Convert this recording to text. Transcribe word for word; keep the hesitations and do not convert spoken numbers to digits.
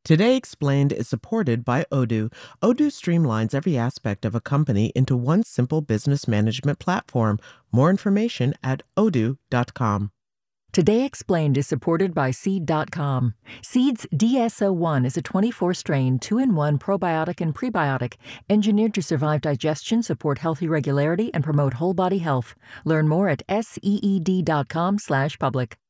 Today Explained is supported by Odoo. Odoo streamlines every aspect of a company into one simple business management platform. More information at odoo dot com. Today Explained is supported by Seed dot com. Seed's D S O one is a twenty-four strain, two in one probiotic and prebiotic, engineered to survive digestion, support healthy regularity, and promote whole body health. Learn more at seed dot com slash public.